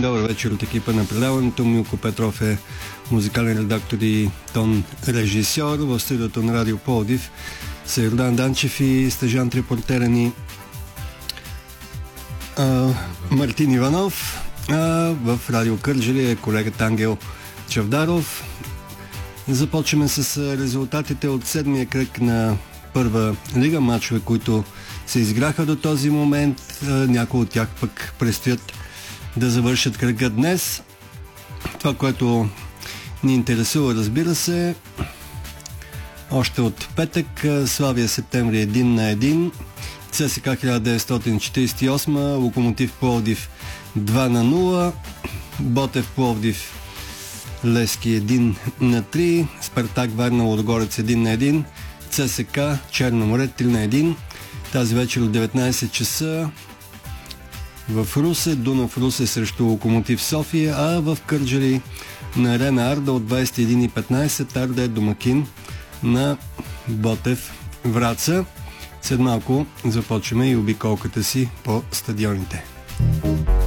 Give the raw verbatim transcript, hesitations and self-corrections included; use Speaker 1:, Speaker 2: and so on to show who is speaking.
Speaker 1: Добър вечер от екипа на предаването. Милко Петров е музикален редактор и тон режисьор. В студиото на Радио Пловдив са Йордан Данчев и стажант репортера ни а, Мартин Иванов. А, в Радио Кърджали е колегата Ангел Чавдаров. Започваме с резултатите от седмия кръг на първа лига, мачове, които се изиграха до този момент. Някои от тях пък предстоят да завършат кръга днес. Това, което ни интересува, разбира се, още от петък Славия Септември един на един, ЦСКА хиляда деветстотин четиридесет и осма, Локомотив Пловдив два на нула, Ботев Пловдив Левски един на три, Спартак Варна Лудогорец един на един, ЦСКА Черно море три на един. Тази вечер от деветнайсет часа в Русе, Дунав Русе срещу Локомотив София, а в Кърджали на Арена Арда от двайсет и един и петнайсет Арда е домакин на Ботев Враца. След малко започваме и обиколката си по стадионите.